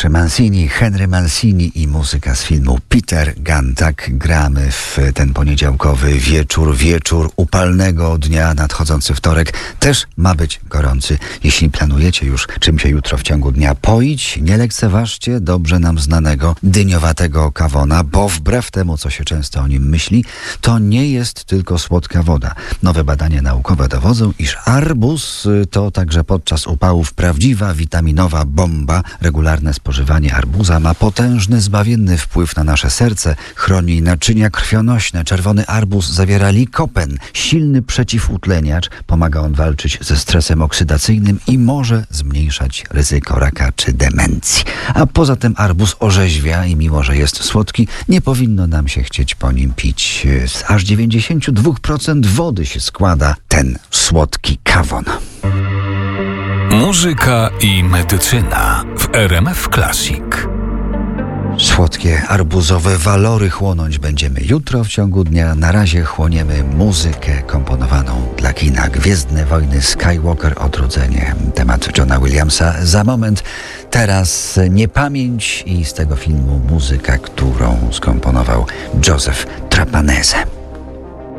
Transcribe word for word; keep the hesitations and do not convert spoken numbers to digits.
Piotr Mancini, Henry Mancini i muzyka z filmu Peter Gunn. Tak gramy w ten poniedziałkowy wieczór, wieczór upalnego dnia. Nadchodzący wtorek też ma być gorący. Jeśli planujecie już czym się jutro w ciągu dnia poić, nie lekceważcie dobrze nam znanego dyniowatego kawona, bo wbrew temu, co się często o nim myśli, to nie jest tylko słodka woda. Nowe badania naukowe dowodzą, iż arbuz to także podczas upałów prawdziwa witaminowa bomba. Regularne spożywanie arbuza ma potężny, zbawienny wpływ na nasze serce, chroni naczynia krwionośne. Czerwony arbuz zawiera likopen, silny przeciwutleniacz. Pomaga on walczyć ze stresem oksydacyjnym i może zmniejszać ryzyko raka czy demencji. A poza tym arbuz orzeźwia i mimo, że jest słodki, nie powinno nam się chcieć po nim pić. Z aż dziewięćdziesiąt dwa procent wody się składa ten słodki kawon. Muzyka i medycyna w R M F Classic. Słodkie arbuzowe walory chłonąć będziemy jutro w ciągu dnia. Na razie chłoniemy muzykę komponowaną dla kina. Gwiezdne wojny, Skywalker, odrodzenie. Temat Johna Williamsa za moment. Teraz Niepamięć i z tego filmu muzyka, którą skomponował Joseph Trapanese.